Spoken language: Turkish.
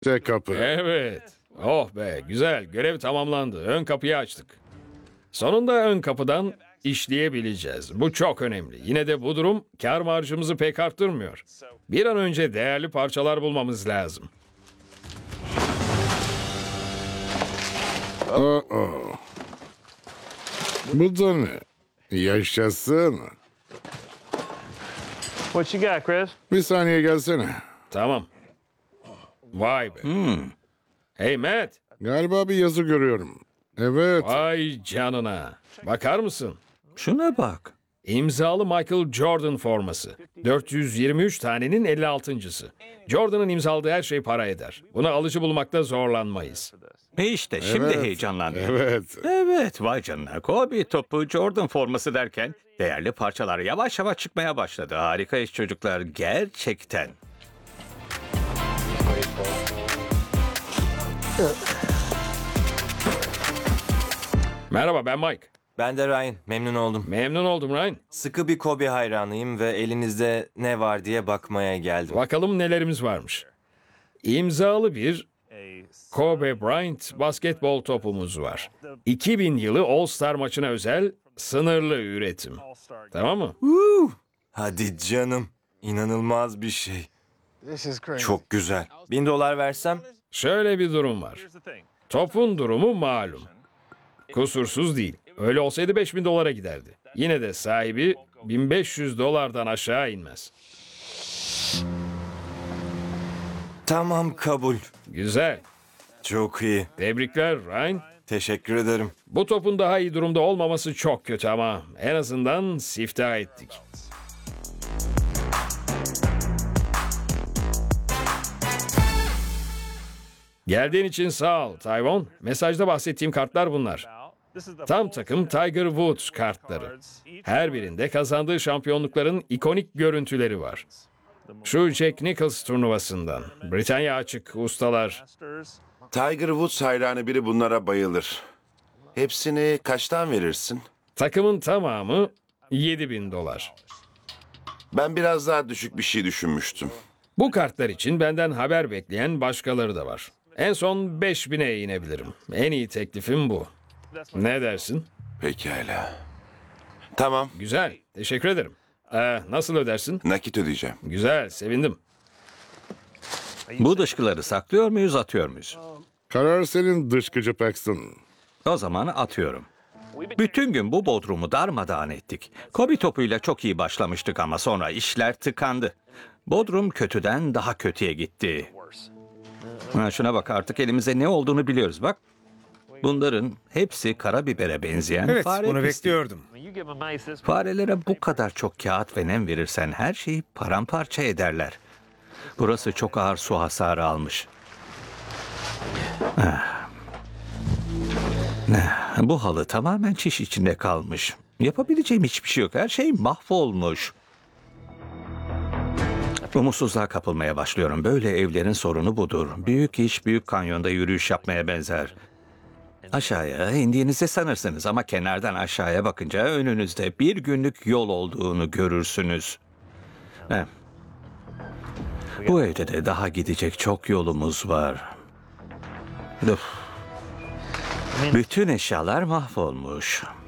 Tek kapı. Evet. Oh be, güzel. Görev tamamlandı. Ön kapıyı açtık. Sonunda ön kapıdan işleyebileceğiz. Bu çok önemli. Yine de bu durum kar marjımızı pek arttırmıyor. Bir an önce değerli parçalar bulmamız lazım. Aa. Bu da ne? Yaşasın. What you got, Chris? Bir saniye gelsene. Tamam. Vay be. Hey Matt. Galiba bir yazı görüyorum. Evet. Vay canına. Bakar mısın? Şuna bak. İmzalı Michael Jordan forması. 423 tanenin 56.'sı. Jordan'ın imzaladığı her şey para eder. Buna alıcı bulmakta zorlanmayız. İşte şimdi Evet. heyecanlandım. Evet. Evet, vay canına. Kobe topu, Jordan forması derken değerli parçalar yavaş yavaş çıkmaya başladı. Harika iş çocuklar, gerçekten. Merhaba, ben Mike. Ben de Ryan, memnun oldum. Memnun oldum Ryan. Sıkı bir Kobe hayranıyım ve elinizde ne var diye bakmaya geldim. Bakalım nelerimiz varmış. İmzalı bir Kobe Bryant basketbol topumuz var. 2000 yılı All-Star maçına özel sınırlı üretim. Tamam mı? Hadi canım, inanılmaz bir şey. This is crazy. Çok güzel. $1000 versem? Şöyle bir durum var. Topun durumu malum. Kusursuz değil. Öyle olsaydı $5000 giderdi. Yine de sahibi $1500'dan aşağı inmez. Tamam, kabul. Güzel. Çok iyi. Tebrikler Ryan. Teşekkür ederim. Bu topun daha iyi durumda olmaması çok kötü ama en azından siftah ettik. Geldiğin için sağ ol Tayvon. Mesajda bahsettiğim kartlar bunlar. Tam takım Tiger Woods kartları. Her birinde kazandığı şampiyonlukların ikonik görüntüleri var. Şu Jack Nicklaus turnuvasından. Britanya açık ustalar. Tiger Woods hayranı biri bunlara bayılır. Hepsini kaçtan verirsin? Takımın tamamı $7000. Ben biraz daha düşük bir şey düşünmüştüm. Bu kartlar için benden haber bekleyen başkaları da var. En son 5000'e inebilirim. En iyi teklifim bu. Ne dersin? Pekala. Tamam, Güzel. Teşekkür ederim. Nasıl ödersin? nakit ödeyeceğim. Güzel. Sevindim. Bu dışkıları saklıyor muyuz, atıyor muyuz? Karar senin dışkıcı Paxton. O zaman atıyorum. Bütün gün bu bodrumu darmadağın ettik. Kobe topuyla çok iyi başlamıştık ama sonra işler tıkandı. Bodrum kötüden daha kötüye gitti. Şuna bak, artık elimize ne olduğunu biliyoruz bak. Bunların hepsi karabibere benzeyen Evet, fare bunu pisliği. bekliyordum. You give 'em a mace this Farelere bu kadar çok kağıt ve nem verirsen her şeyi paramparça ederler. Burası çok ağır su hasarı almış. Bu halı tamamen çiş içinde kalmış. Yapabileceğim hiçbir şey yok. Her şey mahvolmuş. Umutsuzluğa kapılmaya başlıyorum. Böyle evlerin sorunu budur. Büyük iş büyük kanyonda yürüyüş yapmaya benzer. Aşağıya indiğinizi sanırsınız ama kenardan aşağıya bakınca önünüzde bir günlük yol olduğunu görürsünüz. Heh. Bu evde de daha gidecek çok yolumuz var. Üf. Bütün eşyalar mahvolmuş.